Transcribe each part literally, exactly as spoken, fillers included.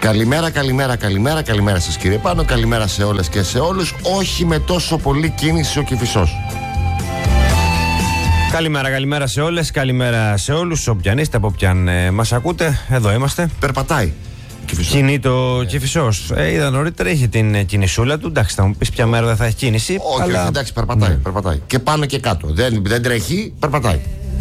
Καλημέρα, καλημέρα, καλημέρα, καλημέρα σας κύριε Πάνο, καλημέρα σε όλες και σε όλους. Όχι με τόσο πολύ κίνηση ο Κηφισός. Καλημέρα, καλημέρα σε όλες, καλημέρα σε όλους. Όποιαν είστε, από όποιαν ε, μας ακούτε, εδώ είμαστε. Περπατάει. Κινεί το Κηφισός. Ε, είδα νωρίτερα, είχε την ε, κινησούλα του. Εντάξει, θα μου πεις ποια μέρα δεν θα έχει κίνηση. Όχι, αλλά... εντάξει, περπατάει, ναι. περπατάει. Και πάνω και κάτω. Δεν, δεν τρέχει, περπατάει.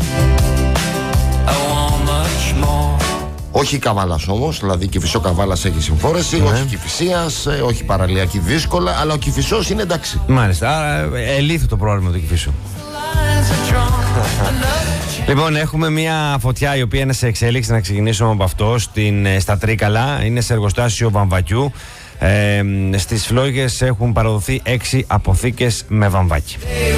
Όχι Καβάλας όμως, δηλαδή Κηφισό Καβάλας έχει συμφόρεση, ναι. όχι Κηφισίας, όχι παραλιακή δύσκολα, αλλά ο Κηφισός είναι εντάξει. Μάλιστα, άρα ελήθη το πρόβλημα του Κηφισού. Λοιπόν, έχουμε μια φωτιά η οποία είναι σε εξέλιξη, να ξεκινήσουμε από αυτό, στην, στα Τρίκαλα, είναι σε εργοστάσιο βαμβακιού. Ε, στις φλόγες έχουν παραδοθεί έξι αποθήκες με βαμβάκι.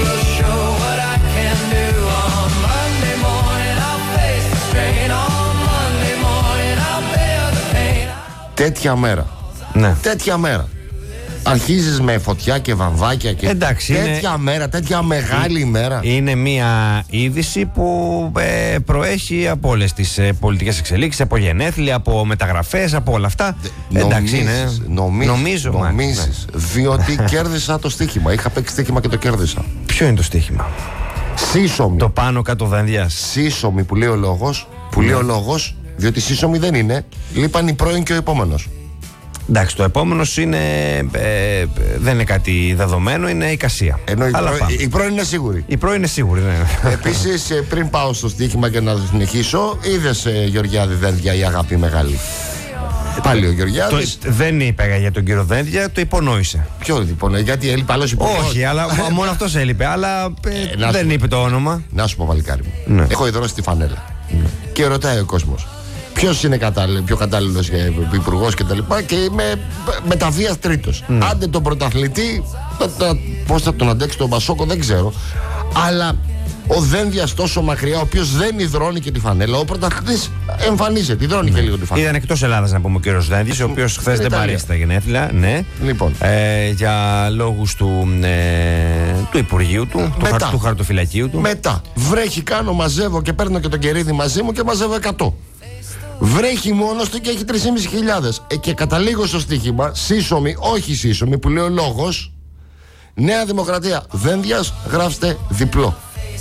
Τέτοια μέρα. Ναι. Τέτοια μέρα. Αρχίζεις με φωτιά και βαμβάκια και εντάξει, τέτοια είναι... μέρα, τέτοια μεγάλη είναι... μέρα. Είναι μια είδηση που ε, προέχει από όλες τις ε, πολιτικές εξελίξεις, από γενέθλια, από μεταγραφές, από όλα αυτά. Δε, εντάξει, νομίζεις, είναι... νομίζεις, νομίζω. Νομίζεις, ναι. Διότι κέρδισα το στοίχημα. Είχα παίξει στοίχημα και το κέρδισα. Ποιο είναι το στοίχημα? Σύσσωμη. Το πάνω κάτω δένδια. Σύσσωμη που λέει ο λόγος. Που ναι. λέει ο λόγος. Διότι σύσσωμη δεν είναι. Λείπαν η πρώην και ο επόμενος. Εντάξει, το επόμενος είναι, ε, δεν είναι κάτι δεδομένο, είναι η εικασία. Ενώ η, πρώην, η πρώην είναι σίγουρη. Η πρώην είναι σίγουρη, ναι. Επίσης, πριν πάω στο στοίχημα και να συνεχίσω, είδες ε, Γεωργιάδη Δένδια, η αγάπη μεγάλη. Πάλι ο Γεωργιάδης. Το, δεν είπε για τον κύριο Δένδια, το υπονόησε. Ποιο υπονόησε, γιατί έλειπε άλλος υπονόησε. Όχι, αλλά μόνο αυτός έλειπε, αλλά ε, δεν είπε το όνομα. Να σου πω, παλικάρι μου. Ναι. Έχω ιδρώσει τη φανέλα. Ναι. Και ρωτάει ο κόσμος. Ποιος είναι κατάλληλο, πιο κατάλληλος υπουργός και τα λοιπά, και είμαι μεταβίας τρίτος. Mm. Άντε τον πρωταθλητή, πώς θα τον αντέξει τον Πασόκο δεν ξέρω. Αλλά ο Δένδιας τόσο μακριά, ο οποίος δεν υδρώνει και τη φανέλα, ο πρωταθλητής εμφανίζεται, υδρώνει mm. και λίγο τη φανέλα. Ήταν εκτός Ελλάδας να πούμε ο κύριος Δένδιας, ο οποίος χθες δεν παρέστη τα γενέθλια. Ναι. Λοιπόν. Ε, για λόγους του, ε, του Υπουργείου του, του, χα, του χαρτοφυλακίου του. Μετά. Βρέχει, κάνω, μαζεύω και παίρνω και τον κερίδι μαζί μου και μαζεύω εκατό. Βρέχει μόνος του και έχει τρεις χιλιάδες πεντακόσιες. Ε, και καταλήγω στο στοίχημα, σύσσωμη, όχι σύσσωμη, που λέει ο λόγος. Νέα Δημοκρατία, Δένδιας, γράψτε διπλό.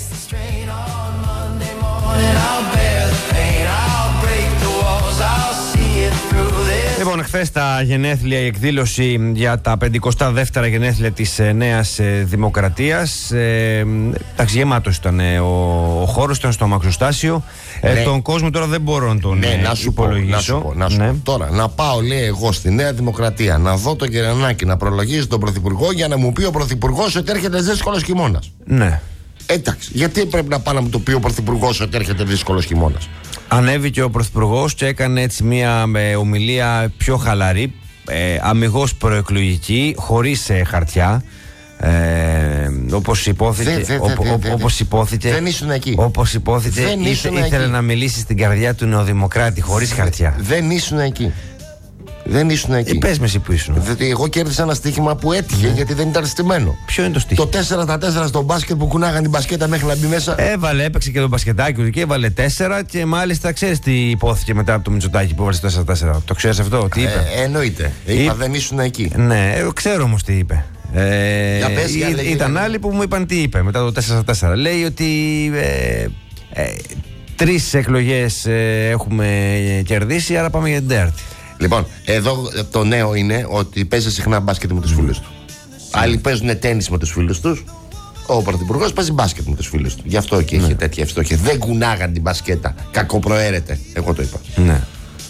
Λοιπόν, χθες τα γενέθλια, η εκδήλωση για τα πενηκοστά δεύτερα γενέθλια της ε, Νέας ε, Δημοκρατίας. Ε, εντάξει, γεμάτος ήταν ε, ο, ο χώρος, ήταν στο αμαξοστάσιο. Ε, ναι. Τον κόσμο τώρα δεν μπορώ να τον ναι, ε, να σου υπολογίσω. Να σου πω, να σου ναι. πω. Τώρα, να πάω, λέει, εγώ στη Νέα Δημοκρατία, να δω τον Κερανάκη να προλογίζει τον Πρωθυπουργό για να μου πει ο Πρωθυπουργός ότι έρχεται δύσκολος χειμώνας. Ναι. Εντάξει, γιατί πρέπει να πάει να μου το πει ο Πρωθυπουργός ότι έρχεται δύσκολος χειμώνας? Ανέβηκε ο Πρωθυπουργός και έκανε έτσι μια ε, ομιλία πιο χαλαρή, ε, αμιγώς προεκλογική, χωρίς ε, χαρτιά. Ε, όπως υπόθηκε, δε, δε, ό, δε, δε, όπως υπόθηκε, δεν ήσουν εκεί. Όπως υπόθηκε, δεν ήθε, ήθελε να μιλήσει στην καρδιά του Νεοδημοκράτη, χωρίς χαρτιά. Δεν ήσουν εκεί. Δεν ήσουν εκεί. Ε, πες με εσύ που ήσουν. Διότι εγώ κέρδισα ένα στοίχημα που έτυχε ναι. γιατί δεν ήταν στημένο. Ποιο είναι το στοίχημα? Το τέσσερα στα τέσσερα στο μπάσκετ που κουνάγαν την μπασκέτα μέχρι να μπει μέσα. Έβαλε, έπαιξε και το μπασκετάκι του και έβαλε τέσσερα και μάλιστα ξέρεις τι υπόθηκε μετά από το Μητσοτάκη που έβαλε τέσσερα τέσσερα. Το ξέρεις αυτό, τι είπε? Ε, εννοείται. Είπα Ή... δεν ήσουν εκεί. Ναι, ξέρω όμως τι είπε. Ε, για πες, για ή, ήταν άλλοι που μου είπαν τι είπε μετά το τέσσερα τέσσερα. Λέει ότι ε, ε, τρεις εκλογές ε, έχουμε κερδίσει, άρα πάμε για την τέταρτη. Λοιπόν, εδώ το νέο είναι ότι παίζει συχνά μπάσκετ με τους φίλους του. Άλλοι παίζουν τένις με τους φίλους τους. Ο Πρωθυπουργός παίζει μπάσκετ με τους φίλους του. Γι' αυτό και είχε ναι. τέτοια ευστόχεια. Δεν κουνάγαν την μπασκέτα. Κακοπροαίρεται. Εγώ το είπα. Ναι.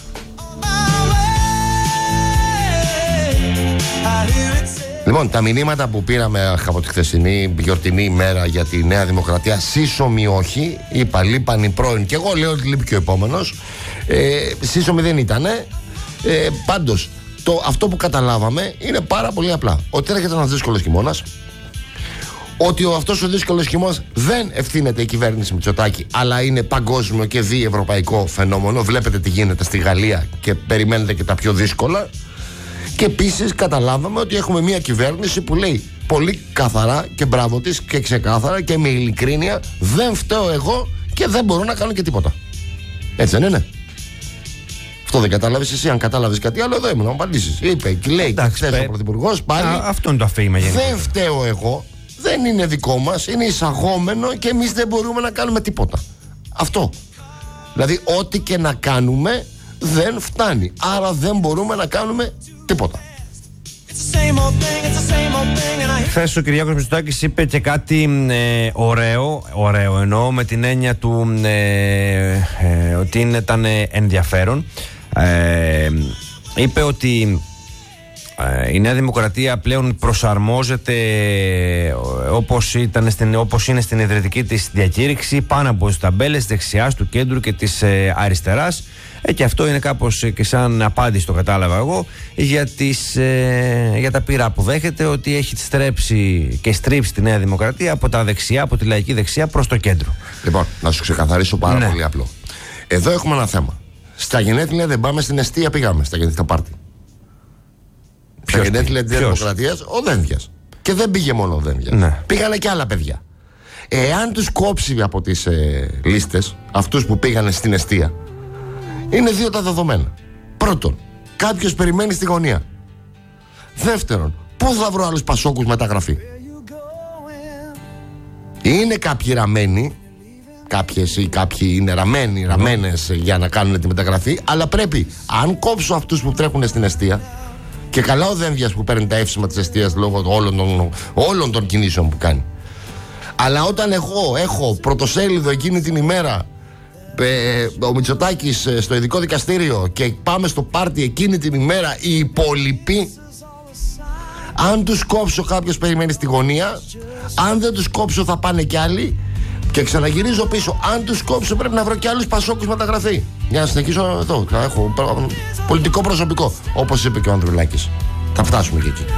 Λοιπόν, τα μηνύματα που πήραμε από τη χθεσινή γιορτινή ημέρα για τη Νέα Δημοκρατία, σύσσωμη όχι, είπα λείπαν οι πρώην και εγώ λέω ότι λείπει και ο επόμενος. Ε, σύσσωμη δεν ήτανε. Ε, πάντως, το, αυτό που καταλάβαμε είναι πάρα πολύ απλά. Ότι έρχεται ένας δύσκολος χειμώνας. Ότι ο, αυτός ο δύσκολος χειμώνας δεν ευθύνεται η κυβέρνηση Μητσοτάκη, αλλά είναι παγκόσμιο και διευρωπαϊκό φαινόμενο. Βλέπετε τι γίνεται στη Γαλλία και περιμένετε και τα πιο δύσκολα. Και επίσης καταλάβαμε ότι έχουμε μια κυβέρνηση που λέει πολύ καθαρά και μπράβο της και ξεκάθαρα και με ειλικρίνεια, δεν φταίω εγώ και δεν μπορώ να κάνω και τίποτα. Έτσι δεν είναι? Αυτό δεν κατάλαβες εσύ? Αν κατάλαβες κάτι άλλο, εδώ ήμουν να μου απαντήσεις. Είπε και λέει και χθες ο Πρωθυπουργός πάλι. Α, αυτό είναι το αφήγημα γενικά. Δεν φταίω εγώ, δεν είναι δικό μας, είναι εισαγόμενο και εμείς δεν μπορούμε να κάνουμε τίποτα. Αυτό. Δηλαδή, ό,τι και να κάνουμε δεν φτάνει. Άρα δεν μπορούμε να κάνουμε τίποτα. Χθες ο Κυριάκος Μητσοτάκης είπε και κάτι ε, ωραίο, ωραίο εννοώ με την έννοια του ε, ε, ότι ήταν ενδιαφέρον. Ε, είπε ότι ε, η Νέα Δημοκρατία πλέον προσαρμόζεται όπως, ήταν στην, όπως είναι στην ιδρυτική της διακήρυξη, πάνω από τις ταμπέλες δεξιάς, του κέντρου και της ε, αριστεράς. Ε, και αυτό είναι κάπως και σαν απάντηση, το κατάλαβα εγώ, για, τις, ε, για τα πειρά που δέχεται, ότι έχει στρέψει και στρίψει τη Νέα Δημοκρατία από τα δεξιά, από τη λαϊκή δεξιά προς το κέντρο. Λοιπόν, να σου ξεκαθαρίσω πάρα ναι. πολύ απλό. Εδώ έχουμε ένα θέμα. Στα γενέθλια δεν πάμε, στην εστία πήγαμε, στα γενέθλια πάρτι. Στα γενέθλια της Δημοκρατίας ο Δένδιας. Και δεν πήγε μόνο ο Δένδιας. Ναι. Πήγανε και άλλα παιδιά. Εάν τους κόψει από τις ε, λίστες, αυτούς που πήγανε στην εστία, είναι δύο τα δεδομένα. Πρώτον, κάποιος περιμένει στη γωνία. Δεύτερον, πού θα βρω άλλους πασόκους μεταγραφή? Είναι κάποιοι ραμμένοι, κάποιες ή κάποιοι είναι ραμμένοι, ραμμένες για να κάνουν τη μεταγραφή, αλλά πρέπει, αν κόψω αυτούς που τρέχουν στην εστία, και καλά ο Δένδιας που παίρνει τα εύσημα της εστίας λόγω όλων των, όλων των κινήσεων που κάνει. Αλλά όταν εγώ έχω πρωτοσέλιδο εκείνη την ημέρα, ο Μητσοτάκης στο ειδικό δικαστήριο, και πάμε στο πάρτι εκείνη την ημέρα οι υπόλοιποι, αν τους κόψω κάποιος περιμένει στη γωνία, αν δεν τους κόψω θα πάνε κι άλλοι, και ξαναγυρίζω πίσω, αν τους κόψω πρέπει να βρω κι άλλους πασόκους μεταγραφή για να συνεχίσω εδώ, να έχω πολιτικό προσωπικό, όπως είπε και ο Ανδρουλάκης. Θα φτάσουμε και εκεί.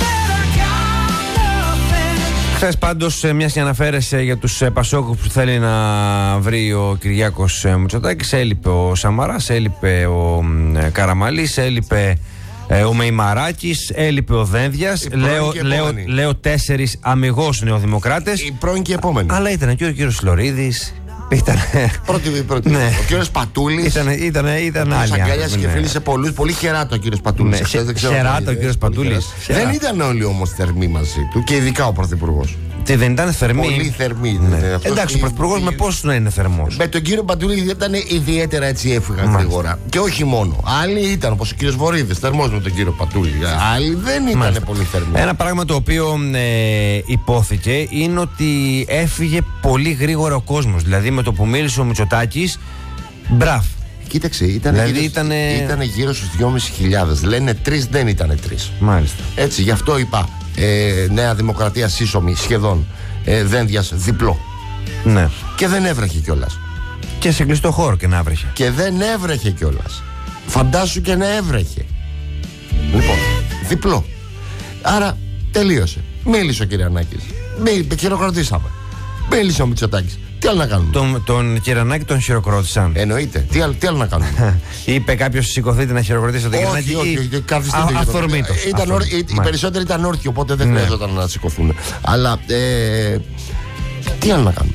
Χθες πάντως, μιας και αναφέρεσαι για τους πασόκους που θέλει να βρει ο Κυριάκος Μητσοτάκης, έλειπε ο Σαμαράς, έλειπε ο Καραμαλής, έλειπε ε, ο Μεϊμαράκης, έλειπε ο Δένδιας. Λέω, λέω, λέω τέσσερις αμιγώς νεοδημοκράτες. Η πρώην και η επόμενη. Αλλά ήταν και ο κύριος Φλωρίδης. Ήταν. Πρώτη, πρώτη. Ναι. Ο κύριος Πατούλης. Ήταν, ήταν, ήταν άλλη. Αγκάλιασε και φίλησε πολλούς. Πολύ χαιράτο ο κύριος Πατούλης. Ναι, χαιράτο ο κύριος Πατούλης. Δεν ήταν όλοι όμως θερμοί μαζί του, και ειδικά ο Πρωθυπουργός. Τι, δεν ήταν θερμή? Πολύ θερμή. Ναι. Εντάξει, ο Πρωθυπουργός με πόσο να είναι θερμός? Με τον κύριο Πατούλη ήταν ιδιαίτερα έτσι, έφυγαν γρήγορα. Και όχι μόνο. Άλλοι ήταν, όπως ο κύριος Βορύδης, θερμός με τον κύριο Πατούλη. Άλλοι δεν ήταν Μάλιστα. πολύ θερμοί. Ένα πράγμα το οποίο ε, υπόθηκε είναι ότι έφυγε πολύ γρήγορα ο κόσμος. Δηλαδή με το που μίλησε ο Μητσοτάκης, μπραφ. Κοίταξε, ήταν δηλαδή γύρω, ήτανε... ήτανε γύρω στους δυόμισι χιλιάδες. Λένε τρεις, δεν ήτανε τρεις. Μάλιστα. Έτσι, γι' αυτό είπα ε, Νέα Δημοκρατία σύσσωμη σχεδόν, ε, Δένδιας διπλό. Ναι. Και δεν έβρεχε κιόλας. Και σε κλειστό χώρο και να έβρεχε. Και δεν έβρεχε κιόλας. Φαντάσου και να έβρεχε. Λοιπόν, διπλό. Άρα τελείωσε. Μίλησε ο Κυριανάκης. Χειροκροτήσαμε. Μίλησε ο Μητσοτάκης. Τι άλλο να κάνουμε? Τον, τον Κυριανάκη τον χειροκρότησαν. Εννοείται. Τι άλλο, τι άλλο να κάνουμε? Είπε κάποιος σηκωθείτε να χειροκροτήσετε τον Κυριανάκη? Όχι, όχι, καθιστείτε. Αυθορμήτως. Οι περισσότεροι ήταν όρθιοι, οπότε δεν χρειαζόταν να σηκωθούν. Αλλά ε, τι άλλο να κάνουμε?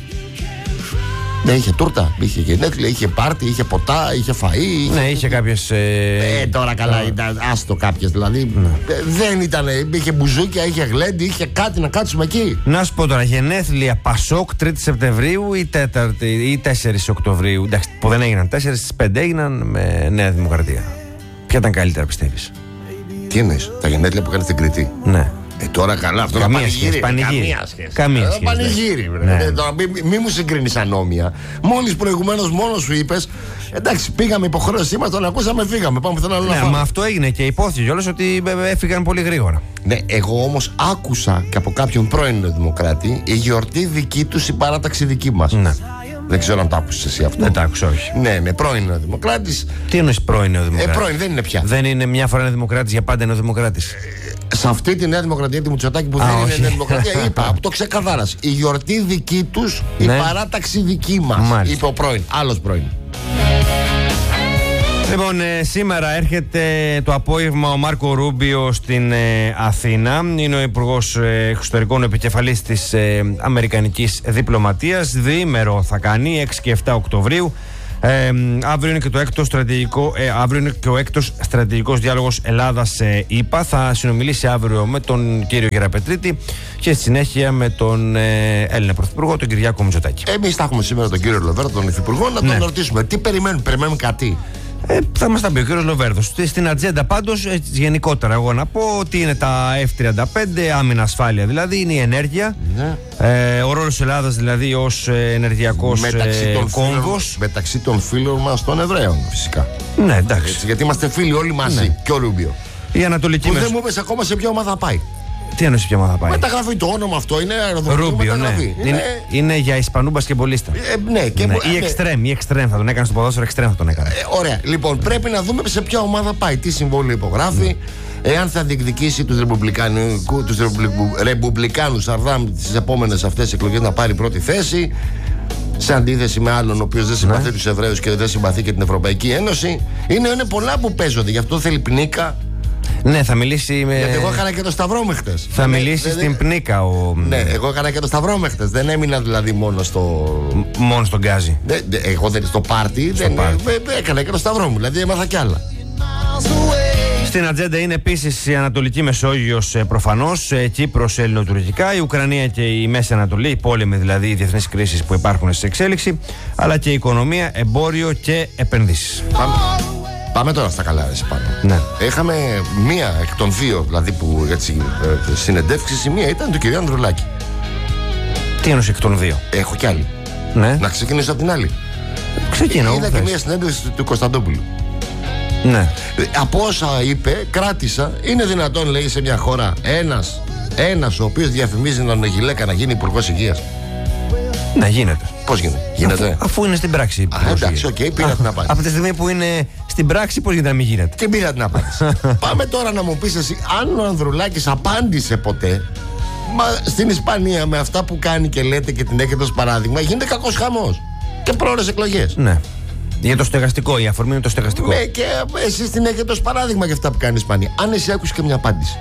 Ναι, είχε τούρτα, είχε γενέθλια, είχε πάρτι, είχε ποτά, είχε φαΐ. Είχε... Ναι, είχε κάποιες. Ε... ε, τώρα καλά, ε... ήταν άστο κάποιες. Δηλαδή ναι. ε, δεν ήταν. Είχε μπουζούκια, είχε γλέντι, είχε κάτι να κάτσουμε εκεί. Να σου πω τώρα, γενέθλια Πασόκ τρίτη Σεπτεμβρίου ή, τέταρτη, ή τέσσερις Οκτωβρίου. Εντάξει, που δεν έγιναν τέσσερις, στις πέντε έγιναν με Νέα Δημοκρατία. Ποια ήταν καλύτερα, πιστεύεις? Τι εννοείς, τα γενέθλια που έκανε στην Κρήτη? Ναι. Ε, τώρα καλά, αυτό καμία να σχέση, πανηγύρι. Καμία σχέση. Καμία σχέση. Πανηγύρι, ναι. Ναι. Τώρα μη, μη μου συγκρίνεις ανώμια. Μόλις προηγουμένως μόνος σου είπες, εντάξει, πήγαμε υποχρέωσή μας, τον ακούσαμε, φύγαμε. Πάμε πουθενά άλλο. Ναι, μα αυτό έγινε και υπόθηκε κιόλας ότι έφυγαν πολύ γρήγορα. Ναι, εγώ όμως άκουσα και από κάποιον πρώην Δημοκράτη η γιορτή δική τους, η παράταξη δική μας. Ναι. Δεν ξέρω αν το άκουσες εσύ αυτό. Δεν το άκουσα, όχι. Ναι, ναι, πρώην ο Δημοκράτης. Τι εννοείς πρώην ο Δημοκράτης? Ε, πρώην δεν είναι πια. Δεν είναι μια φορά είναι Δημοκράτης, για πάντα είναι ο Δημοκράτης. Ε, σε αυτή τη Νέα Δημοκρατία, τη Μητσοτάκη που Α, δεν όχι. είναι Νέα Δημοκρατία, είπα, το ξεκαθάρασα. Η γιορτή δική τους, η ναι. παράταξη δική μας. Μάλιστα. Είπε ο πρώην, άλλος πρώην. Λοιπόν, ε, σήμερα έρχεται το απόγευμα ο Μάρκο Ρούμπιο στην ε, Αθήνα. Είναι ο Υπουργός ε, Εξωτερικών επικεφαλής της ε, Αμερικανικής Διπλωματίας. Διήμερο θα κάνει, έξι και επτά Οκτωβρίου. Ε, αύριο είναι και το έκτο στρατηγικό, ε, αύριο είναι και ο έκτος στρατηγικός διάλογος Ελλάδας-ΗΠΑ. Θα συνομιλήσει αύριο με τον κύριο Γεραπετρίτη και στη συνέχεια με τον ε, Έλληνα Πρωθυπουργό, τον Κυριάκο Μητσοτάκη. Εμείς θα έχουμε σήμερα τον κύριο Λοβέρδο, τον Υφυπουργό, να τον ναι. ρωτήσουμε τι περιμένουν, περιμένουν κάτι. Ε, θα μας τα πει ο κύριος Λοβέρδος. Στην ατζέντα πάντως, ε, γενικότερα, εγώ να πω ότι είναι τα εφ τριάντα πέντε, άμυνα ασφάλεια δηλαδή, είναι η ενέργεια. Ναι. Ε, ο ρόλος της Ελλάδας δηλαδή ως ε, ενεργειακός μεταξύ ε, των κόμβος. Φίλων, μεταξύ των φίλων μας των Εβραίων, φυσικά. Ναι, εντάξει. Έτσι, γιατί είμαστε φίλοι όλοι μαζί. Ναι. Και ο Ρούμπιο. Η Ανατολική Που μεσ... δεν μου είπες ακόμα σε ποια ομάδα θα πάει. Τι εννοείς ποια ομάδα θα πάει. Μεταγραφή, το όνομα αυτό είναι αεροδρομικό. Ρούμπιο, ναι. Είναι, είναι... είναι για Ισπανού μπασκεμπολίστα. Ε, ναι, και ναι. Μπο... Ή εξτρέμ, ή εξτρέμ θα τον έκανε στο ποδόσφαιρο, εξτρέμ θα τον έκανε. Ε, ωραία. Λοιπόν, πρέπει να δούμε σε ποια ομάδα πάει, τι συμβόλαιο υπογράφει, mm. εάν θα διεκδικήσει τους τους ρεπουμπλικάνους Αρδάμ τις επόμενες αυτές εκλογές να πάρει πρώτη θέση. Σε αντίθεση με άλλον ο οποίος δεν συμπαθεί ναι. τους Εβραίους και δεν συμπαθεί και την Ευρωπαϊκή Ένωση. Είναι, είναι πολλά που παίζονται, γι' αυτό θέλει πνίκα. Ναι, θα μιλήσει με... Γιατί εγώ έκανα και το σταυρό με χτες. Θα ναι, μιλήσει στην ναι, πνίκα ο... Ναι, εγώ έκανα και το σταυρό με χτες. Δεν έμεινα δηλαδή μόνο στο... Μόνο στον γκάζι. Ναι, εγώ δεν στο πάρτι, στο δεν πάρτι. Ε, έκανα και το σταυρό μου, δηλαδή έμαθα κι άλλα. Στην ατζέντα είναι επίσης η Ανατολική Μεσόγειος προφανώς, Κύπρος ελληνοτουρκικά, η Ουκρανία και η Μέση Ανατολή, οι πόλεμοι δηλαδή, οι διεθνείς κρίσεις που υπάρχουν σε εξέλιξη, αλλά και η οικονομία, εμπόριο και επενδύσεις. Πάμε, πάμε τώρα στα καλά, έτσι πάνω. Ναι. Είχαμε μία εκ των δύο δηλαδή που έτσι συνεντεύξεις, η μία ήταν του κυρίου Ανδρουλάκη. Τι εννοείς εκ των δύο? Έχω κι άλλη. Ναι. Να ξεκινήσω από την άλλη. Ξεκινώ. Είδα και μία συνέντευξη του Κωνσταντόπουλου. Ναι. Από όσα είπε, κράτησα, είναι δυνατόν, λέει, σε μια χώρα ένας, ένας ο οποίος διαφημίζει τον γυλαίκα να γίνει υπουργός υγείας? Ναι, γίνεται. Πώς γίνεται? Γίνεται. Αφού, αφού είναι στην πράξη. Α, εντάξει, οκ, okay, πήρα την απάντηση. Από τη στιγμή που είναι στην πράξη, πώς γίνεται να μην γίνεται? Και πήρα την απάντηση. Πάμε τώρα να μου πεις εσύ, αν ο Ανδρουλάκης απάντησε ποτέ. Μα στην Ισπανία με αυτά που κάνει και λέτε και την έχετε ως παράδειγμα, γίνεται κακός χαμός. Και πρόορες εκλογές. Ναι. Για το στεγαστικό, η αφορμή είναι το στεγαστικό. Ναι, και εσείς την έχετε ως παράδειγμα για αυτά που κάνει η Ισπανία. Αν εσύ άκουσες και μια απάντηση.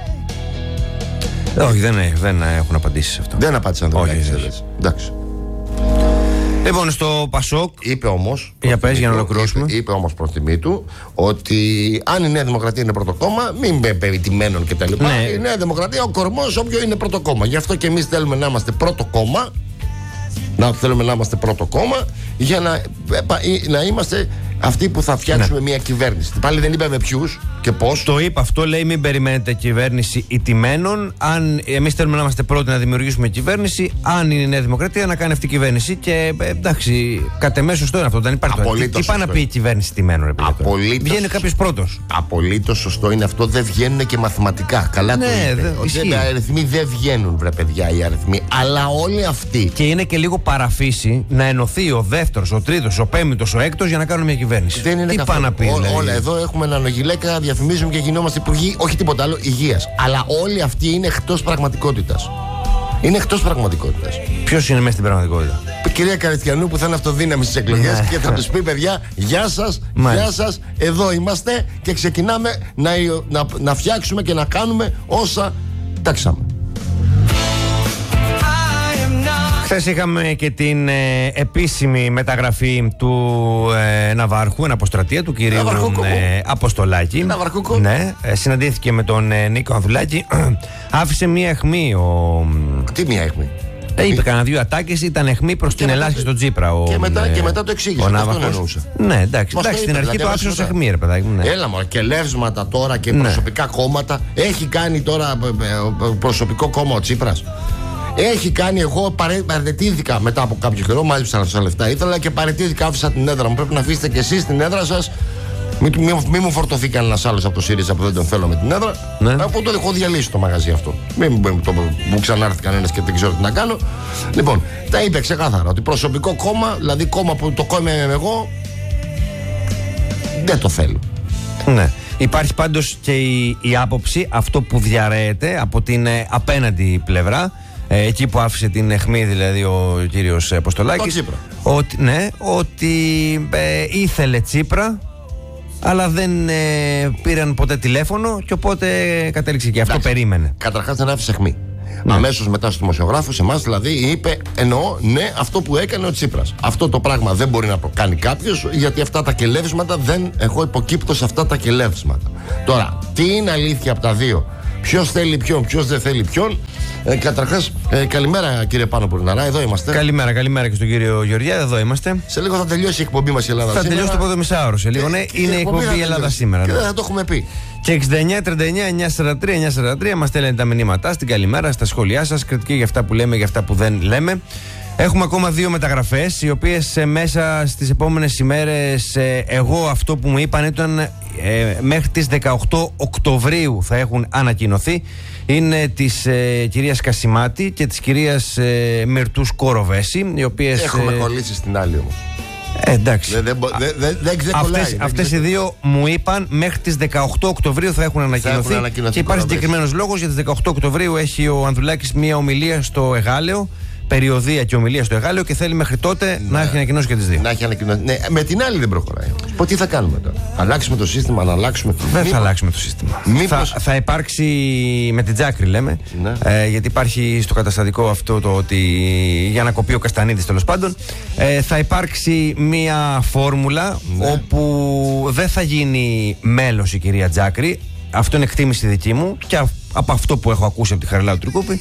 Όχι, δεν, δεν έχουν απαντήσει σε αυτό. Δεν απάντησαν το Όχι, εντάξει. Λοιπόν, στο Πασόκ. Είπε όμως. Για πες, για να ολοκληρώσουμε. Είπε, είπε όμως προς τιμή του ότι αν η Νέα Δημοκρατία είναι πρώτο κόμμα, μην με περιτημένων κτλ. Ναι. Η Νέα Δημοκρατία, ο κορμός, όποιο είναι πρώτο κόμμα. Γι' αυτό και εμείς θέλουμε να είμαστε πρώτο κόμμα. Να θέλουμε να είμαστε πρώτο κόμμα για να, να είμαστε αυτοί που θα φτιάξουμε ναι. μια κυβέρνηση. Πάλι δεν είπαμε ποιους και πώς. Το είπε αυτό, λέει μην περιμένετε κυβέρνηση ηττημένων. Αν εμείς θέλουμε να είμαστε πρώτοι να δημιουργήσουμε κυβέρνηση, αν είναι η Νέα Δημοκρατία να κάνει αυτή η κυβέρνηση. Και εντάξει, κατ' εμέ σωστό είναι αυτό. Δεν υπάρχει το. Τι πάει να πει η κυβέρνηση ηττημένων, ρε παιδί. Βγαίνει κάποιος πρώτος. Απολύτως σωστό είναι αυτό. Δεν βγαίνουν και μαθηματικά. Καλά ναι, το είπε. Οι αριθμοί δεν βγαίνουν, βρε παιδιά, οι αριθμοί. Αλλά όλοι αυτοί. Και είναι και λίγο παραφύση να ενωθεί ο δεύτερος, ο τρίτος, ο πέμπτος, ο έκτος για να κάνουμε μια κυβέρνηση. Δεν είναι τι καθόλου. Πάνε να πει, Ό, δηλαδή. Όλα εδώ έχουμε έναν γυλαίκα, διαφημίζουμε και γινόμαστε υπουργοί, όχι τίποτα άλλο, υγείας. Αλλά όλοι αυτοί είναι εκτός πραγματικότητας. Είναι εκτός πραγματικότητας. Ποιος είναι μέσα στην πραγματικότητα? Η κυρία Καριστιανού που θα είναι αυτοδύναμη στις εκλογές και θα τους πει, παιδιά, γεια σας, γεια σας, εδώ είμαστε και ξεκινάμε να, να, να φτιάξουμε και να κάνουμε όσα τάξαμε. Χθες είχαμε και την ε, επίσημη μεταγραφή του ε, Ναυάρχου, αποστρατεία του κυρίου ε, Αποστολάκη. Ναι, ε, συναντήθηκε με τον ε, Νίκο Ανδρουλάκη. Άφησε μία αιχμή ο... Τι μία αιχμή? Ε, είπε κανένα δύο ατάκες, ήταν αιχμή προς την Ελλάδα και στον Τσίπρα. Ο, και, μετά, ε, και μετά το εξήγησε. Αυτό εννοούσε. Ναι, εντάξει, εντάξει στην αρχή το άφησε ως αιχμή, ρε παιδάκι. Ναι. Έλα μου, και λεύσματα τώρα και ναι. προσωπικά κόμματα. Έχει κάνει τώρα προσωπικό κόμμα ο Τσίπρας. Έχει κάνει, εγώ παραιτήθηκα μετά από κάποιο καιρό, μάλιστα αυτά τα λεφτά ήθελα και παραιτήθηκα, άφησα την έδρα μου. Πρέπει να αφήσετε και εσείς την έδρα σας. Μην μη, μη μου φορτωθεί κανένας άλλος από το ΣΥΡΙΖΑ που δεν τον θέλω με την έδρα. Ναι. Από τότε έχω διαλύσει το μαγαζί αυτό. Μην μου ξανάρθει κανένας και δεν ξέρω τι να κάνω. Λοιπόν, τα είπε ξεκάθαρα ότι προσωπικό κόμμα, δηλαδή κόμμα που το κόμμα είμαι εγώ, δεν το θέλω. Ναι. Υπάρχει πάντως και η, η άποψη, αυτό που διαρρέεται από την ε, απέναντι πλευρά. Ε, εκεί που άφησε την αιχμή δηλαδή ο κύριος Αποστολάκης, ότι, ναι, ότι ε, ήθελε Τσίπρα αλλά δεν ε, πήραν ποτέ τηλέφωνο και οπότε κατέληξε και αυτό. Εντάξει, περίμενε. Καταρχάς δεν άφησε αιχμή. Ναι. Αμέσως μετά στους δημοσιογράφους, εμάς δηλαδή, είπε: εννοώ, ναι, αυτό που έκανε ο Τσίπρας. Αυτό το πράγμα δεν μπορεί να το κάνει κάποιος, γιατί αυτά τα κελεύσματα δεν. Εγώ υποκύπτω σε αυτά τα κελεύσματα. Τώρα, τι είναι αλήθεια από τα δύο? Ποιος θέλει ποιον, ποιος δεν θέλει ποιον? Ε, Καταρχάς, ε, καλημέρα κύριε Πάνο Πουρναρά, εδώ είμαστε. Καλημέρα, καλημέρα και στον κύριο Γεωργιά, εδώ είμαστε. Σε λίγο θα τελειώσει η εκπομπή μας η Ελλάδα θα σήμερα. Θα τελειώσει το πρώτο μισάωρο σε λίγο, ναι, είναι η εκπομπή, εκπομπή η Ελλάδα σήμερα. Και ναι. δεν θα το έχουμε πει. Και εξήντα εννιά τριάντα εννιά εννιακόσια σαράντα τρία εννιακόσια σαράντα τρία μας στέλνετε τα μηνύματά στην καλημέρα, στα σχόλιά σας, κριτική για αυτά που λέμε, για αυτά που δεν λέμε. Έχουμε ακόμα δύο μεταγραφές, οι οποίες ε, μέσα στις επόμενες ημέρες, ε, εγώ αυτό που μου είπαν ήταν ε, μέχρι τις δεκαοκτώ Οκτωβρίου θα έχουν ανακοινωθεί. Είναι της ε, κυρίας Κασιμάτη και της κυρίας ε, Μυρτούς Κοροβέση, οι οποίες... Έχουμε ε, κολλήσει στην άλλη όμως. Ε, εντάξει. Δεν δε, δε, δε, δε ξεκολλάει. Αυτές, αυτές οι δύο μου είπαν μέχρι τις δεκαοκτώ Οκτωβρίου θα έχουν ανακοινωθεί. Θα έχουν ανακοινωθεί και υπάρχει συγκεκριμένος λόγος. Για τις δεκαοκτώ Οκτωβρίου έχει ο Ανδρουλάκης μία ομιλία στο Εγάλεο. Περιοδία και ομιλία στο Εγάλεο και θέλει μέχρι τότε ναι. να έχει ανακοινώσει και τις δύο. Να έχει ανακοινώσει. Ναι, με την άλλη δεν προχωράει. Πω, τι θα κάνουμε τώρα? Αλλάξουμε το σύστημα, να αλλάξουμε. Δεν Μήπως... θα αλλάξουμε το σύστημα. Μήπως... Θα, θα υπάρξει με την Τζάκρη, λέμε. Ναι. Ε, γιατί υπάρχει στο καταστατικό αυτό το ότι για να κοπεί ο Καστανίδης, τέλος πάντων. Ε, θα υπάρξει μία φόρμουλα ναι. όπου δεν θα γίνει μέλος η κυρία Τζάκρη. Αυτό είναι εκτίμηση δική μου και από αυτό που έχω ακούσει από τη Χαριλάου Τρικούπη.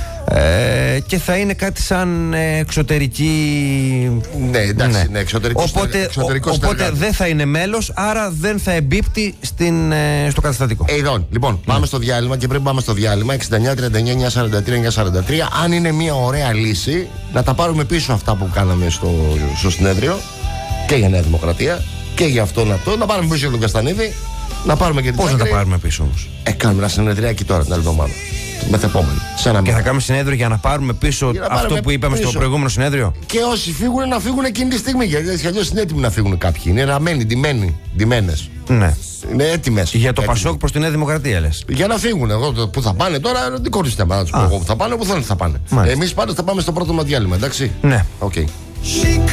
Ε, και θα είναι κάτι σαν εξωτερική. Ναι, εντάξει, ναι. Ναι, εξωτερικό οπότε εξωτερικό ο, οπότε δεν θα είναι μέλος, άρα δεν θα εμπίπτει στην, στο καταστατικό. Ε, ειδών. Λοιπόν, πάμε ναι. στο διάλειμμα και πριν πάμε στο διάλειμμα, εξήντα εννιά τριάντα εννιά εννιακόσια σαράντα τρία εννιακόσια σαράντα τρία, αν είναι μια ωραία λύση, να τα πάρουμε πίσω αυτά που κάναμε στο, στο συνέδριο και για Νέα Δημοκρατία και για αυτόν αυτό, να πάρουμε πίσω για τον Καστανίδη, να πάρουμε και την Πώς να τα πάρουμε πίσω όμως? Ε, κάνουμε ένα συνεδριάκι τώρα την άλλη εβδομάδα. Μεθεπόμενη. Και θα κάνουμε συνέδριο για να πάρουμε πίσω να αυτό πάρουμε που είπαμε πίσω. Στο προηγούμενο συνέδριο. Και όσοι φύγουν να φύγουν εκείνη τη στιγμή. Γιατί αλλιώς είναι έτοιμοι να φύγουν κάποιοι. Είναι ραμμένοι, ντυμένοι, ντυμένες. Ναι. Είναι έτοιμες. Για το Πασόκ προς τη Νέα Δημοκρατία λες? Για να φύγουν. Εγώ που θα πάνε τώρα, δικό του θέμα. Να του πω εγώ που θα πάνε, όπου θέλουν θα πάνε. Εμείς πάντως θα πάμε στο πρώτο μας διάλειμμα, εντάξει. Ναι. Okay.